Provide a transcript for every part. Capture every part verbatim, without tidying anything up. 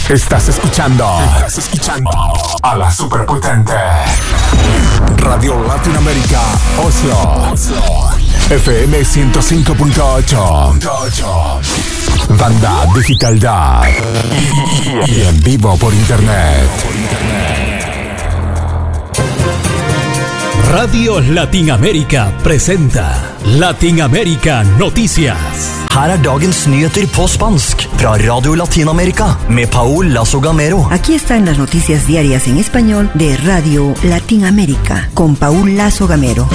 Estás escuchando. Estás escuchando a la superpotente Radio Latinoamérica Oslo. Oslo. F M ciento cinco punto ocho. Banda Digital Da. Y en vivo por internet. Radio Latinoamérica presenta Latinoamérica Noticias. Her er dagens nyheter på spansk fra Radio Latinoamérica med Paul Lazo Gamero. Aquí están las noticias diarias en español de Radio Latinoamérica con Paul Lazo Gamero.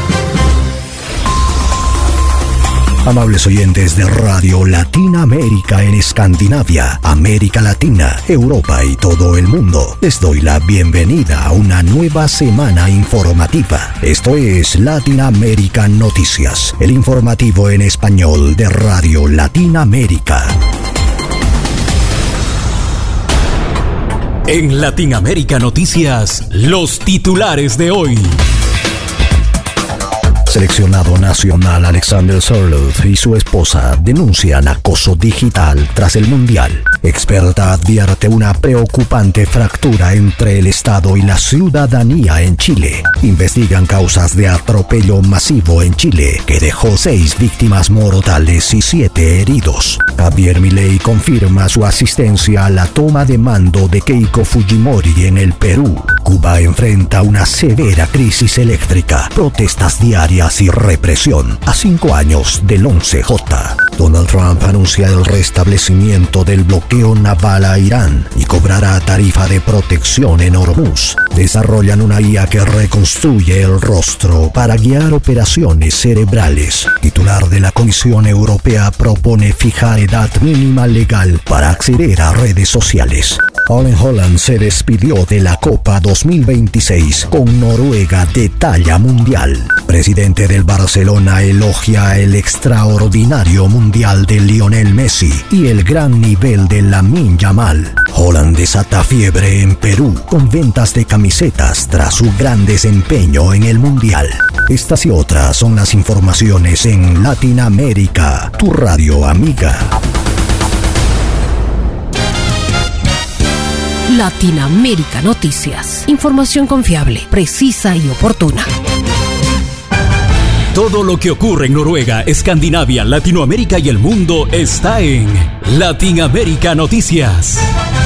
Amables oyentes de Radio Latinoamérica en Escandinavia, América Latina, Europa y todo el mundo, les doy la bienvenida a una nueva semana informativa. Esto es Latinoamérica Noticias, el informativo en español de Radio Latinoamérica. En Latinoamérica Noticias, los titulares de hoy. Seleccionado nacional Alexander Sørloth y su esposa denuncian acoso digital tras el Mundial. Experta advierte una preocupante fractura entre el Estado y la ciudadanía en Chile. Investigan causas de atropello masivo en Chile que dejó seis víctimas mortales y siete heridos. Javier Milei confirma su asistencia a la toma de mando de Keiko Fujimori en el Perú. Cuba enfrenta una severa crisis eléctrica, protestas diarias y represión a cinco años del once J. Donald Trump anuncia el restablecimiento del bloqueo naval a Irán y cobrará tarifa de protección en Hormuz. Desarrollan una I A que reconstruye el rostro para guiar operaciones cerebrales. Titular de la Comisión Europea propone fijar edad mínima legal para acceder a redes sociales. Erling Haaland se despidió de la Copa dos mil veintiséis con Noruega de talla mundial. Presidente del Barcelona elogia el extraordinario mundial de Lionel Messi y el gran nivel de Lamine Yamal. Haaland desata fiebre en Perú con ventas de camisetas tras su gran desempeño en el mundial. Estas y otras son las informaciones en Latinoamérica, tu radio amiga. Latinoamérica Noticias. Información confiable, precisa y oportuna. Todo lo que ocurre en Noruega, Escandinavia, Latinoamérica y el mundo está en Latinoamérica Noticias.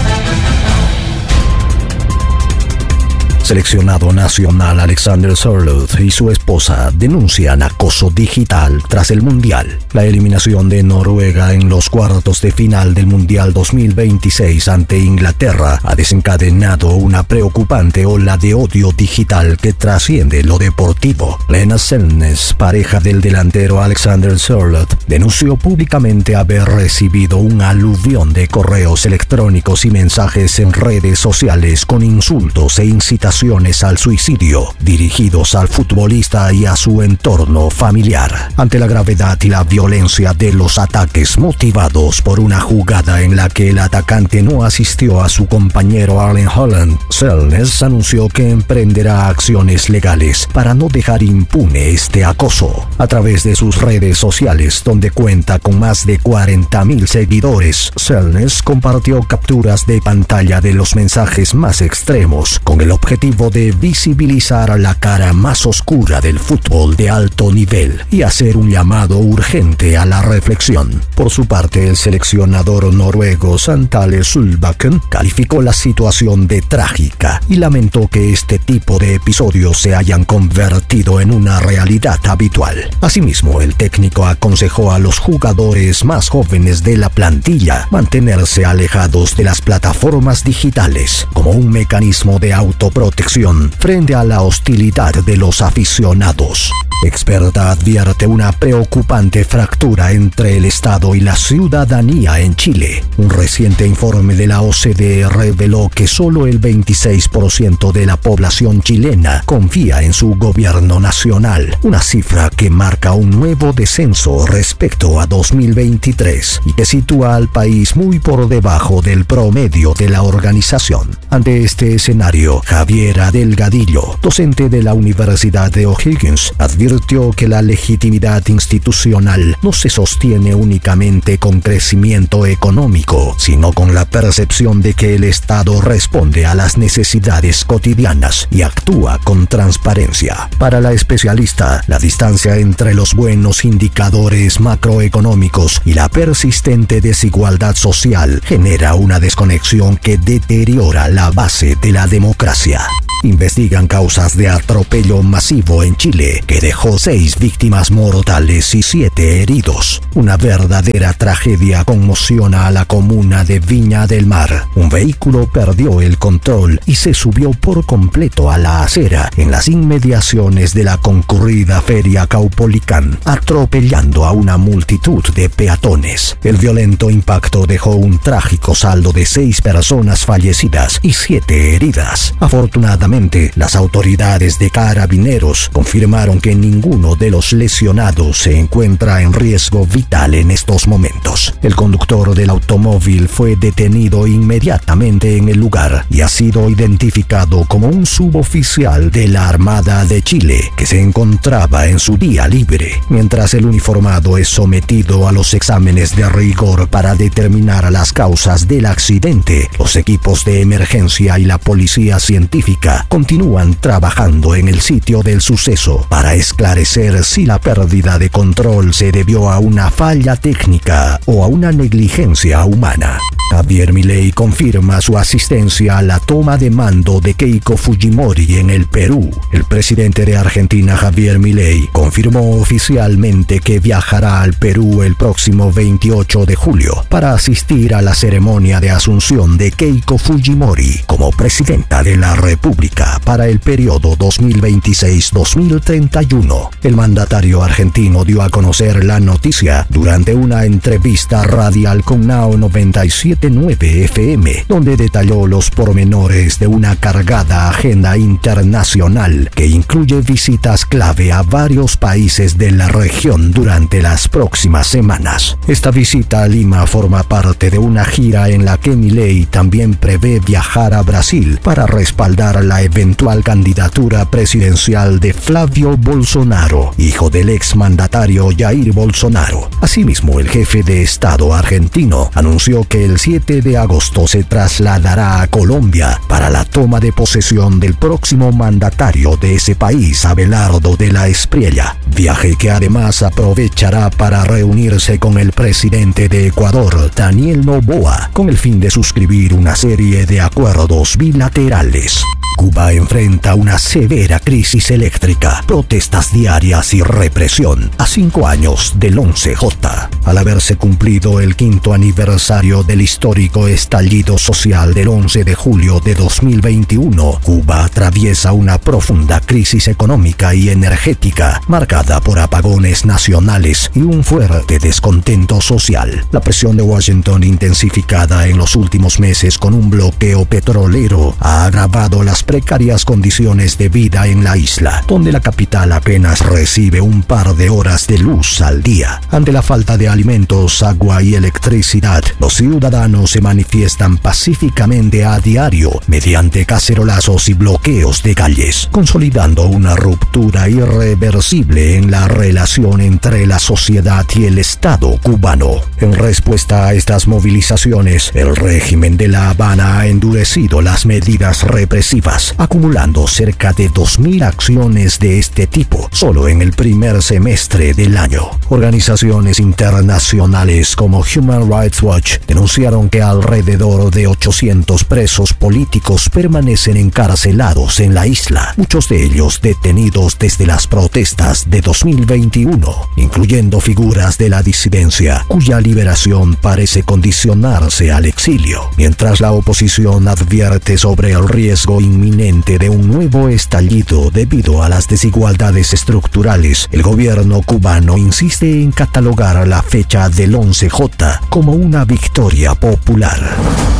Seleccionado nacional Alexander Sørloth y su esposa denuncian acoso digital tras el Mundial. La eliminación de Noruega en los cuartos de final del Mundial dos mil veintiséis ante Inglaterra ha desencadenado una preocupante ola de odio digital que trasciende lo deportivo. Lena Selnes, pareja del delantero Alexander Sørloth, denunció públicamente haber recibido un aluvión de correos electrónicos y mensajes en redes sociales con insultos e incitaciones al suicidio dirigidos al futbolista y a su entorno familiar. Ante la gravedad y la violencia de los ataques motivados por una jugada en la que el atacante no asistió a su compañero Erling Haaland, Selnes anunció que emprenderá acciones legales para no dejar impune este acoso. A través de sus redes sociales, donde cuenta con más de cuarenta mil seguidores, Selnes compartió capturas de pantalla de los mensajes más extremos con el objetivo de visibilizar la cara más oscura del fútbol de alto nivel y hacer un llamado urgente a la reflexión. Por su parte, el seleccionador noruego Santale Solbakken calificó la situación de trágica y lamentó que este tipo de episodios se hayan convertido en una realidad habitual. Asimismo, el técnico aconsejó a los jugadores más jóvenes de la plantilla mantenerse alejados de las plataformas digitales como un mecanismo de autoprotección frente a la hostilidad de los aficionados. Experta advierte una preocupante fractura entre el Estado y la ciudadanía en Chile. Un reciente informe de la O C D E reveló que solo el veintiséis por ciento de la población chilena confía en su gobierno nacional, una cifra que marca un nuevo descenso respecto a dos mil veintitrés y que sitúa al país muy por debajo del promedio de la organización. Ante este escenario, Javiera Delgadillo, docente de la Universidad de O'Higgins, advierte advirtió que la legitimidad institucional no se sostiene únicamente con crecimiento económico, sino con la percepción de que el Estado responde a las necesidades cotidianas y actúa con transparencia. Para la especialista, la distancia entre los buenos indicadores macroeconómicos y la persistente desigualdad social genera una desconexión que deteriora la base de la democracia. Investigan causas de atropello masivo en Chile que dejó seis víctimas mortales y siete heridos. Una verdadera tragedia conmociona a la comuna de Viña del Mar. Un vehículo perdió el control y se subió por completo a la acera en las inmediaciones de la concurrida feria Caupolicán, atropellando a una multitud de peatones. El violento impacto dejó un trágico saldo de seis personas fallecidas y siete heridas. Afortunadamente, las autoridades de Carabineros confirmaron que ninguno de los lesionados se encuentra en riesgo vital en estos momentos. El conductor del automóvil fue detenido inmediatamente en el lugar y ha sido identificado como un suboficial de la Armada de Chile que se encontraba en su día libre, mientras el uniformado es sometido a los exámenes de rigor para determinar las causas del accidente. Los equipos de emergencia y la policía científica continúan trabajando en el sitio del suceso para esclarecer si la pérdida de control se debió a una falla técnica o a una negligencia humana. Javier Milei confirma su asistencia a la toma de mando de Keiko Fujimori en el Perú. El presidente de Argentina, Javier Milei, confirmó oficialmente que viajará al Perú el próximo veintiocho de julio para asistir a la ceremonia de asunción de Keiko Fujimori como presidenta de la República para el periodo dos mil veintiséis a dos mil treinta y uno. El mandatario argentino dio a conocer la noticia durante una entrevista radial con Now noventa y siete punto nueve F M, donde detalló los pormenores de una cargada agenda internacional que incluye visitas clave a varios países de la región durante las próximas semanas. Esta visita a Lima forma parte de una gira en la que Milei también prevé viajar a Brasil para respaldar la eventual candidatura presidencial de Flavio Bolsonaro, hijo del exmandatario Jair Bolsonaro. Asimismo, el jefe de Estado argentino anunció que el siete de agosto se trasladará a Colombia para la toma de posesión del próximo mandatario de ese país, Abelardo de la Espriella, viaje que además aprovechará para reunirse con el presidente de Ecuador, Daniel Noboa, con el fin de suscribir una serie de acuerdos bilaterales. Cuba enfrenta una severa crisis eléctrica, protestas diarias y represión a cinco años del once J. Al haberse cumplido el quinto aniversario del histórico estallido social del once de julio de dos mil veintiuno, Cuba atraviesa una profunda crisis económica y energética, marcada por apagones nacionales y un fuerte descontento social. La presión de Washington, intensificada en los últimos meses con un bloqueo petrolero, ha agravado las precarias condiciones de vida en la isla, donde la capital apenas recibe un par de horas de luz al día. Ante la falta de alimentos, agua y electricidad, los ciudadanos se manifiestan pacíficamente a diario mediante cacerolazos y bloqueos de calles, consolidando una ruptura irreversible en la relación entre la sociedad y el Estado cubano. En respuesta a estas movilizaciones, el régimen de La Habana ha endurecido las medidas represivas, acumulando cerca de dos mil acciones de este tipo solo en el primer semestre del año. Organizaciones internacionales como Human Rights Watch denunciaron que alrededor de ochocientos presos políticos permanecen encarcelados en la isla, muchos de ellos detenidos desde las protestas de dos mil veintiuno, incluyendo figuras de la disidencia, cuya liberación parece condicionarse al exilio, mientras la oposición advierte sobre el riesgo inminente de un nuevo estallido debido a las desigualdades estructurales. El gobierno cubano insiste en catalogar la fecha del once J como una victoria popular.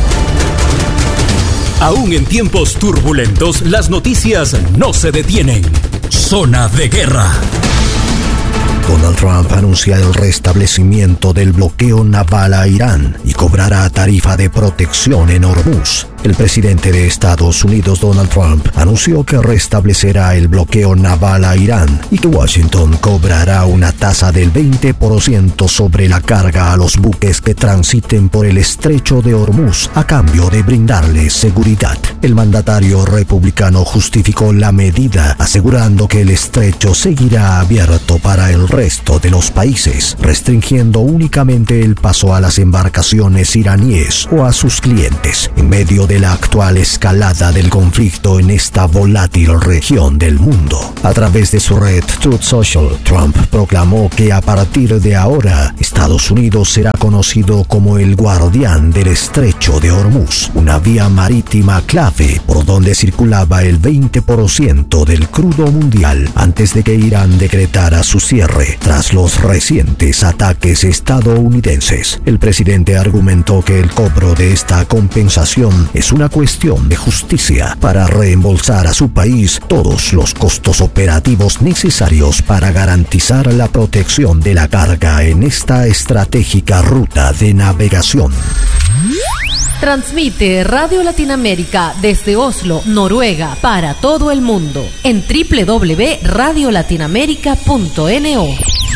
Aún en tiempos turbulentos, las noticias no se detienen. Zona de guerra. Donald Trump anuncia el restablecimiento del bloqueo naval a Irán y cobrará tarifa de protección en Hormuz. El presidente de Estados Unidos, Donald Trump, anunció que restablecerá el bloqueo naval a Irán y que Washington cobrará una tasa del veinte por ciento sobre la carga a los buques que transiten por el estrecho de Hormuz a cambio de brindarles seguridad. El mandatario republicano justificó la medida asegurando que el estrecho seguirá abierto para el resto de los países, restringiendo únicamente el paso a las embarcaciones iraníes o a sus clientes en medio de la actual escalada del conflicto en esta volátil región del mundo. A través de su red Truth Social, Trump proclamó que a partir de ahora Estados Unidos será conocido como el guardián del estrecho de Hormuz, una vía marítima clave por donde circulaba el veinte por ciento del crudo mundial antes de que Irán decretara su cierre tras los recientes ataques estadounidenses. El presidente argumentó que el cobro de esta compensación es una cuestión de justicia para reembolsar a su país todos los costos operativos necesarios para garantizar la protección de la carga en esta estratégica ruta de navegación. Transmite Radio Latinoamérica desde Oslo, Noruega, para todo el mundo en doble u doble u doble u punto radio latinoamérica punto no.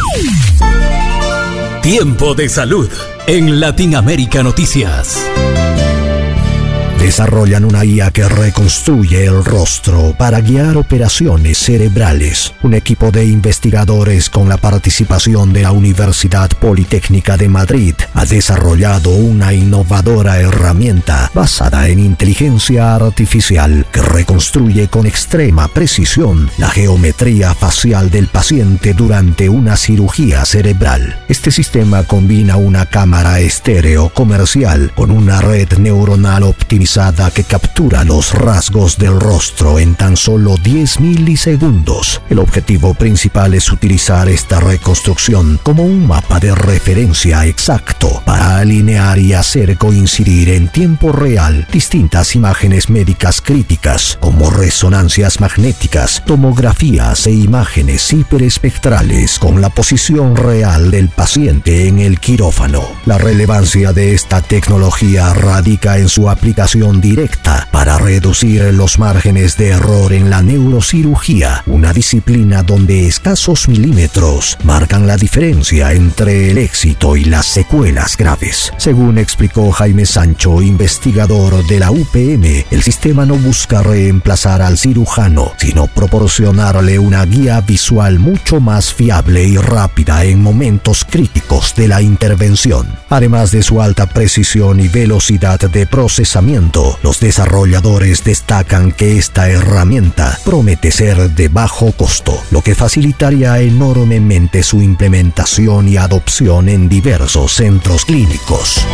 Tiempo de salud en Latinoamérica Noticias. Desarrollan una I A que reconstruye el rostro para guiar operaciones cerebrales. Un equipo de investigadores con la participación de la Universidad Politécnica de Madrid ha desarrollado una innovadora herramienta basada en inteligencia artificial que reconstruye con extrema precisión la geometría facial del paciente durante una cirugía cerebral. Este sistema combina una cámara estéreo comercial con una red neuronal optimizada que captura los rasgos del rostro en tan solo diez milisegundos. El objetivo principal es utilizar esta reconstrucción como un mapa de referencia exacto para alinear y hacer coincidir en tiempo real distintas imágenes médicas críticas como resonancias magnéticas, tomografías e imágenes hiperespectrales con la posición real del paciente en el quirófano. La relevancia de esta tecnología radica en su aplicación directa para reducir los márgenes de error en la neurocirugía, una disciplina donde escasos milímetros marcan la diferencia entre el éxito y las secuelas graves. Según explicó Jaime Sancho, investigador de la U P M, el sistema no busca reemplazar al cirujano, sino proporcionarle una guía visual mucho más fiable y rápida en momentos críticos de la intervención. Además de su alta precisión y velocidad de procesamiento, los desarrolladores destacan que esta herramienta promete ser de bajo costo, lo que facilitaría enormemente su implementación y adopción en diversos centros clínicos.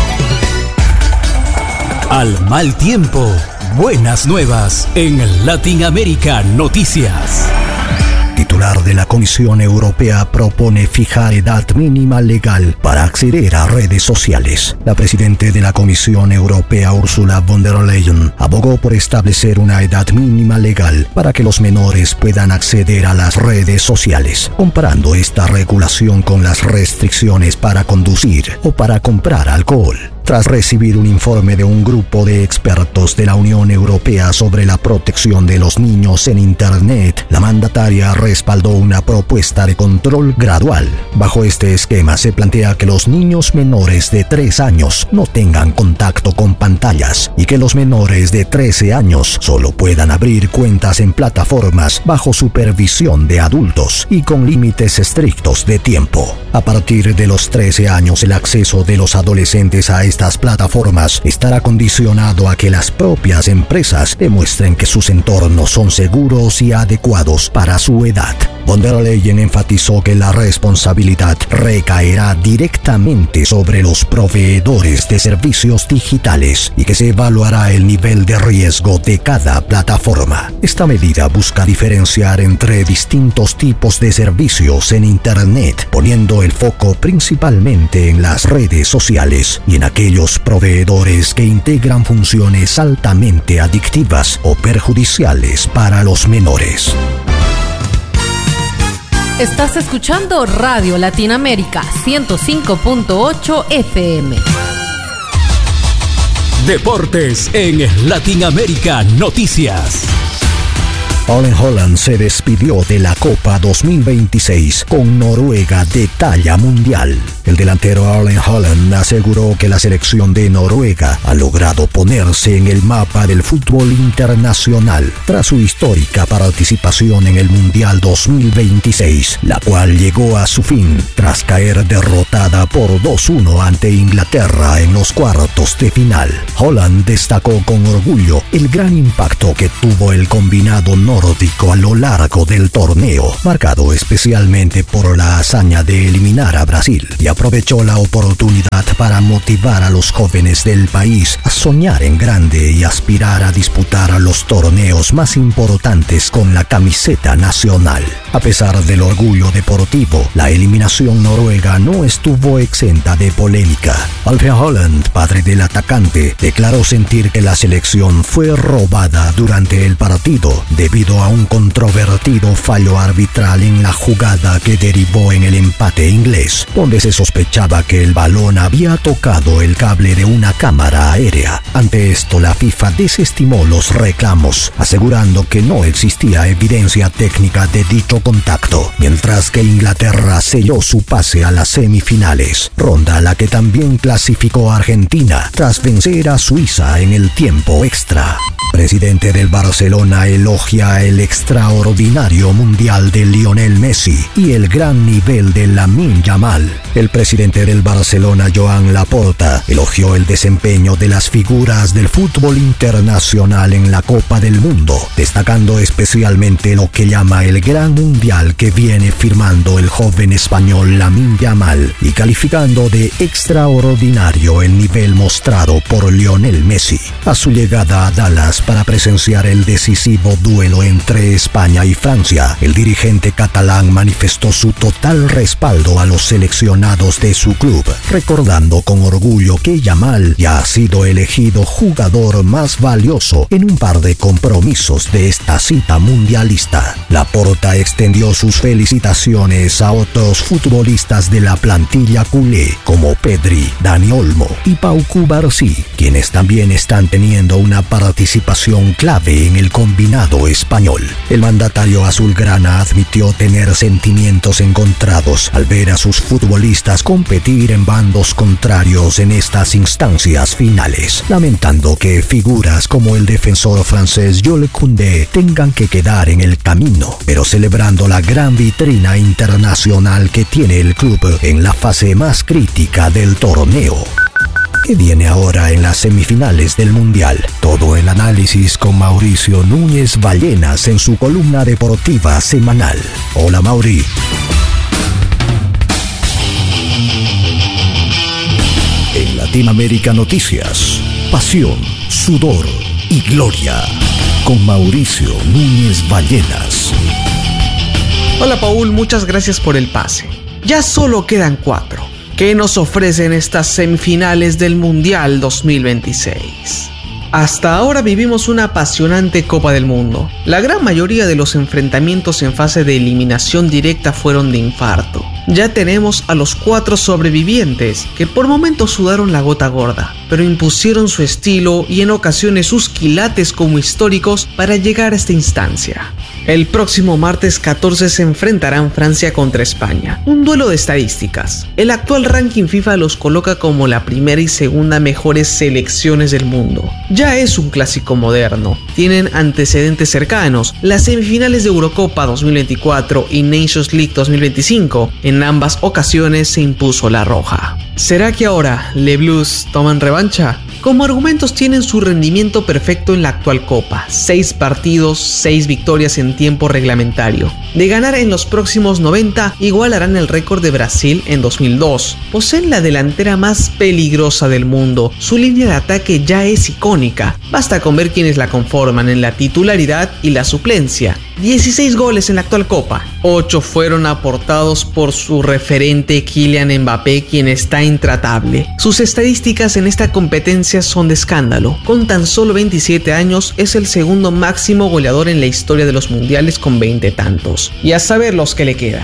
Al mal tiempo, buenas nuevas en Latinoamérica Noticias. Titular de la Comisión Europea propone fijar edad mínima legal para acceder a redes sociales. La presidenta de la Comisión Europea, Ursula von der Leyen, abogó por establecer una edad mínima legal para que los menores puedan acceder a las redes sociales, comparando esta regulación con las restricciones para conducir o para comprar alcohol. Tras recibir un informe de un grupo de expertos de la Unión Europea sobre la protección de los niños en Internet, la mandataria respaldó una propuesta de control gradual. Bajo este esquema se plantea que los niños menores de tres años no tengan contacto con pantallas y que los menores de trece años solo puedan abrir cuentas en plataformas bajo supervisión de adultos y con límites estrictos de tiempo. A partir de los trece años, el acceso de los adolescentes a estas plataformas estará condicionado a que las propias empresas demuestren que sus entornos son seguros y adecuados para su edad. Von der Leyen enfatizó que la responsabilidad recaerá directamente sobre los proveedores de servicios digitales y que se evaluará el nivel de riesgo de cada plataforma. Esta medida busca diferenciar entre distintos tipos de servicios en Internet, poniendo el foco principalmente en las redes sociales y en aquellos proveedores que integran funciones altamente adictivas o perjudiciales para los menores. Estás escuchando Radio Latinoamérica ciento cinco punto ocho F M. Deportes en Latinoamérica Noticias. Erling Haaland se despidió de la Copa dos mil veintiséis con Noruega de talla mundial. El delantero Erling Haaland aseguró que la selección de Noruega ha logrado ponerse en el mapa del fútbol internacional tras su histórica participación en el Mundial dos mil veintiséis, la cual llegó a su fin tras caer derrotada por dos uno ante Inglaterra en los cuartos de final. Haaland destacó con orgullo el gran impacto que tuvo el combinado nórdico a lo largo del torneo, marcado especialmente por la hazaña de eliminar a Brasil, y aprovechó la oportunidad para motivar a los jóvenes del país a soñar en grande y aspirar a disputar a los torneos más importantes con la camiseta nacional. A pesar del orgullo deportivo, la eliminación noruega no estuvo exenta de polémica. Erling Haaland, padre del atacante, declaró sentir que la selección fue robada durante el partido debido a un controvertido fallo arbitral en la jugada que derivó en el empate inglés, donde se sospechaba que el balón había tocado el cable de una cámara aérea. Ante esto, la FIFA desestimó los reclamos, asegurando que no existía evidencia técnica de dicho contacto, mientras que Inglaterra selló su pase a las semifinales, ronda a la que también clasificó Argentina tras vencer a Suiza en el tiempo extra. Presidente del Barcelona elogia el extraordinario mundial de Lionel Messi y el gran nivel de Lamine Yamal. El presidente del Barcelona, Joan Laporta, elogió el desempeño de las figuras del fútbol internacional en la Copa del Mundo, destacando especialmente lo que llama el gran mundial que viene firmando el joven español Lamine Yamal y calificando de extraordinario el nivel mostrado por Lionel Messi. A su llegada a Dallas para presenciar el decisivo duelo entre España y Francia, el dirigente catalán manifestó su total respaldo a los seleccionados de su club, recordando con orgullo que Yamal ya ha sido elegido jugador más valioso en un par de compromisos de esta cita mundialista. Laporta extendió sus felicitaciones a otros futbolistas de la plantilla culé como Pedri, Dani Olmo y Pau Cubarsí, quienes también están teniendo una participación clave en el combinado español. El mandatario azulgrana admitió tener sentimientos encontrados al ver a sus futbolistas competir en bandos contrarios en estas instancias finales, lamentando que figuras como el defensor francés Jules Koundé tengan que quedar en el camino, pero celebrando la gran vitrina internacional que tiene el club en la fase más crítica del torneo. ¿Qué viene ahora en las semifinales del Mundial? Todo el análisis con Mauricio Núñez Ballenas en su columna deportiva semanal. Hola, Mauri. En Latinoamérica Noticias, pasión, sudor y gloria. Con Mauricio Núñez Ballenas. Hola, Paul, muchas gracias por el pase. Ya solo quedan cuatro. ¿Qué nos ofrecen estas semifinales del Mundial dos mil veintiséis? Hasta ahora vivimos una apasionante Copa del Mundo. La gran mayoría de los enfrentamientos en fase de eliminación directa fueron de infarto. Ya tenemos a los cuatro sobrevivientes que por momentos sudaron la gota gorda, pero impusieron su estilo y en ocasiones sus quilates como históricos para llegar a esta instancia. El próximo martes catorce se enfrentarán Francia contra España, un duelo de estadísticas. El actual ranking FIFA los coloca como la primera y segunda mejores selecciones del mundo. Ya es un clásico moderno, tienen antecedentes cercanos, las semifinales de Eurocopa dos mil veinticuatro y Nations League dos mil veinticinco, en ambas ocasiones se impuso la roja. ¿Será que ahora Les Blues toman revancha? Como argumentos tienen su rendimiento perfecto en la actual Copa, seis partidos, seis victorias en tiempo reglamentario. De ganar en los próximos noventa, igualarán el récord de Brasil en dos mil dos. Poseen la delantera más peligrosa del mundo, su línea de ataque ya es icónica, basta con ver quiénes la conforman en la titularidad y la suplencia. dieciséis goles en la actual Copa, ocho fueron aportados por su referente Kylian Mbappé, quien está intratable. Sus estadísticas en esta competencia son de escándalo. Con tan solo veintisiete años es el segundo máximo goleador en la historia de los mundiales con veinte tantos. Y a saber los que le quedan.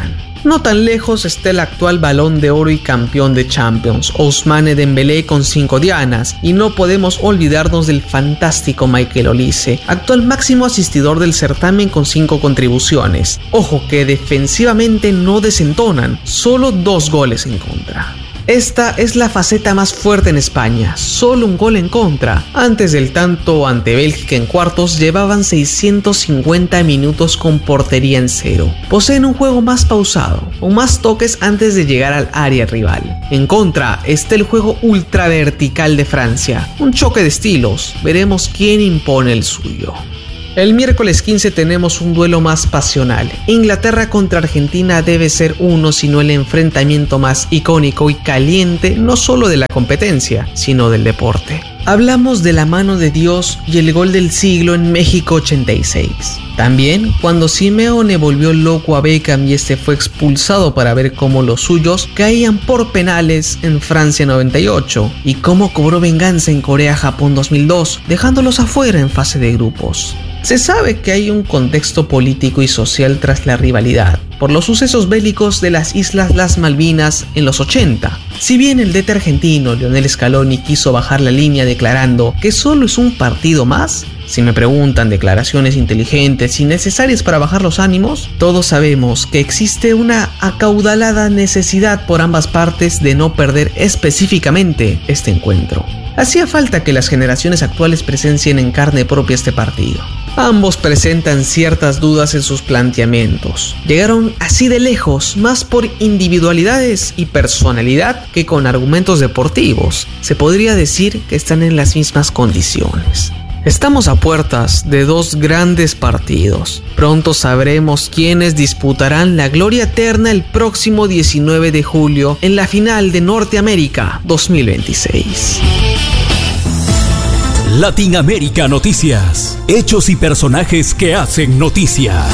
No tan lejos está el actual Balón de Oro y campeón de Champions, Ousmane Dembélé, con cinco dianas, y no podemos olvidarnos del fantástico Michael Olise, actual máximo asistidor del certamen con cinco contribuciones. Ojo que defensivamente no desentonan, solo dos goles en contra. Esta es la faceta más fuerte en España, solo un gol en contra. Antes del tanto ante Bélgica en cuartos llevaban seiscientos cincuenta minutos con portería en cero. Poseen un juego más pausado, con más toques antes de llegar al área rival. En contra está el juego ultra vertical de Francia, un choque de estilos, veremos quién impone el suyo. El miércoles quince tenemos un duelo más pasional. Inglaterra contra Argentina debe ser uno, sino el enfrentamiento más icónico y caliente, no solo de la competencia, sino del deporte. Hablamos de la mano de Dios y el gol del siglo en México ochenta y seis. También cuando Simeone volvió loco a Beckham y este fue expulsado para ver cómo los suyos caían por penales en Francia noventa y ocho, y cómo cobró venganza en Corea-Japón dos mil dos, dejándolos afuera en fase de grupos. Se sabe que hay un contexto político y social tras la rivalidad, por los sucesos bélicos de las Islas Las Malvinas en los ochenta. Si bien el D T argentino Lionel Scaloni quiso bajar la línea declarando que solo es un partido más, si me preguntan, declaraciones inteligentes y necesarias para bajar los ánimos, todos sabemos que existe una acaudalada necesidad por ambas partes de no perder específicamente este encuentro. Hacía falta que las generaciones actuales presencien en carne propia este partido. Ambos presentan ciertas dudas en sus planteamientos. Llegaron así de lejos, más por individualidades y personalidad que con argumentos deportivos. Se podría decir que están en las mismas condiciones. Estamos a puertas de dos grandes partidos. Pronto sabremos quiénes disputarán la gloria eterna el próximo diecinueve de julio en la final de Norteamérica dos mil veintiséis. Latinoamérica Noticias. Hechos y personajes que hacen noticia.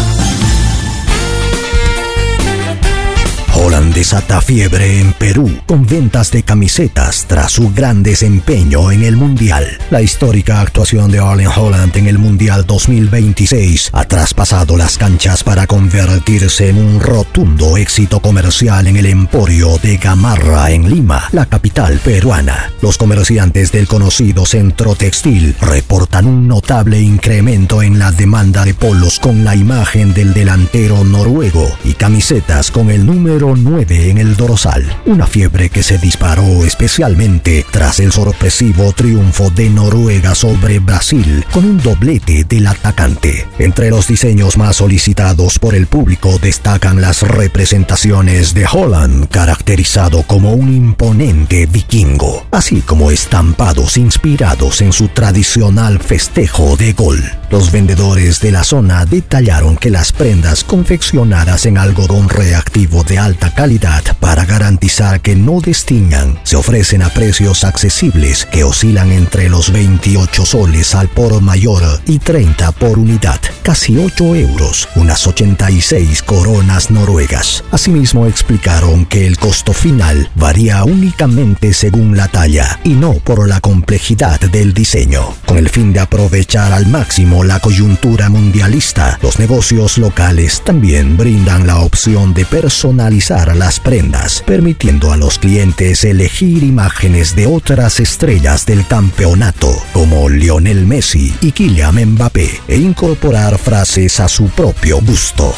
Haaland desata fiebre en Perú con ventas de camisetas tras su gran desempeño en el Mundial. La histórica actuación de Erling Haaland en el Mundial dos mil veintiséis ha traspasado las canchas para convertirse en un rotundo éxito comercial en el Emporio de Gamarra en Lima, la capital peruana. Los comerciantes del conocido centro textil reportan un notable incremento en la demanda de polos con la imagen del delantero noruego y camisetas con el número nueve en el dorsal, una fiebre que se disparó especialmente tras el sorpresivo triunfo de Noruega sobre Brasil con un doblete del atacante. Entre los diseños más solicitados por el público destacan las representaciones de Haaland, caracterizado como un imponente vikingo, así como estampados inspirados en su tradicional festejo de gol. Los vendedores de la zona detallaron que las prendas confeccionadas en algodón reactivo de alta calidad para garantizar que no distingan se ofrecen a precios accesibles que oscilan entre los veintiocho soles al por mayor y treinta por unidad, casi ocho euros, unas ochenta y seis coronas noruegas. Asimismo explicaron que el costo final varía únicamente según la talla y no por la complejidad del diseño. Con el fin de aprovechar al máximo la coyuntura mundialista, los negocios locales también brindan la opción de personalizar las prendas, permitiendo a los clientes elegir imágenes de otras estrellas del campeonato, como Lionel Messi y Kylian Mbappé, e incorporar frases a su propio gusto.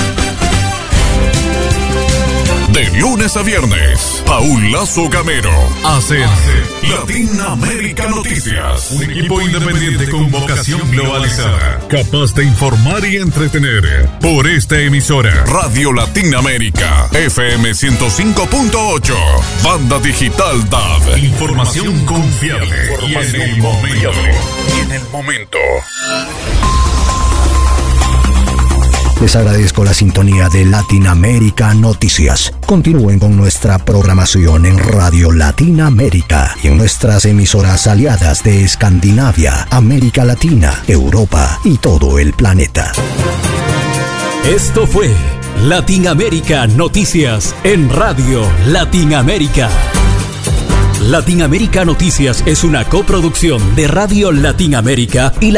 De lunes a viernes, Paul Lazo Gamero hace Latinoamérica Noticias. Un equipo independiente con vocación globalizada, capaz de informar y entretener. Por esta emisora, Radio Latinoamérica, F M ciento cinco punto ocho, Banda Digital D A B. Información confiable y en el momento. Y en el momento. Les agradezco la sintonía de Latinoamérica Noticias. Continúen con nuestra programación en Radio Latinoamérica y en nuestras emisoras aliadas de Escandinavia, América Latina, Europa y todo el planeta. Esto fue Latinoamérica Noticias en Radio Latinoamérica. Latinoamérica Noticias es una coproducción de Radio Latinoamérica y la